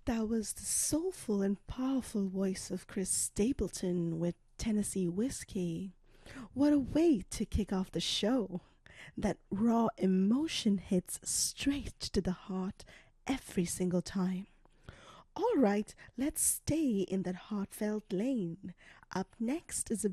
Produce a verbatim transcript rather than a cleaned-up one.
That was the soulful and powerful voice of Chris Stapleton with Tennessee Whiskey. What a way to kick off the show! That raw emotion hits straight to the heart every single time. All right, let's stay in that heartfelt lane. Up next is a